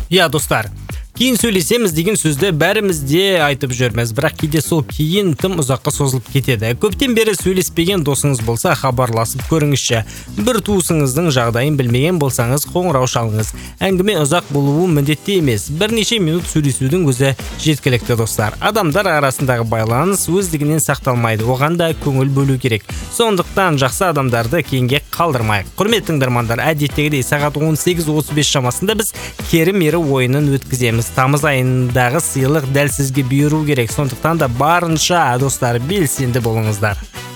Иә достар, кейін сөйлесеміз деген сөзді бәріміз де айтып жүрміз, бірақ кейде сол кейін тым ұзаққа созылып кетеді. Көптен бері сөйлеспеген досыңыз болса, хабарласып көріңізші. Бір туысыңыздың жағдайын білмеген болсаңыз, қоңырау шалыңыз. Әңгіме ұзақ болуы міндетті емес. Бірнеше минут сөйлесудің өзі жеткілікті достар. Адамдар арасындағы байланыс өздігінен сақталмайды, оған да көңіл бөлу керек. Сондықтан жақсы адамдарды кейінге қалдырмайық. Құрметті тыңдармандар, әдеттегідей сағат 18:35 шамасында біз кері-мері ойынын өткіземіз. Тамыз айындағы сыйлық дәл сізге бұйыру керек. Сондықтан да барынша достар белсенді болыңыздар.